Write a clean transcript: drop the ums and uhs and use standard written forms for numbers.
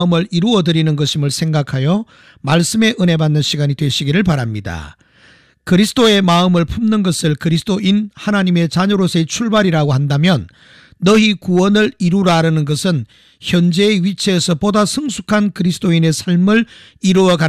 마음을 이루어 드리는 것임을 생각하여 말씀의 은혜 받는 시간이 되시기를 바랍니다. 그리스도의 마음을 품는 것을 그리스도인 하나님의 자녀로서의 출발이라고 한다면 너희 구원을 이루라는 것은 현재의 위치에서 보다 성숙한 그리스도인의 삶을 이루어가는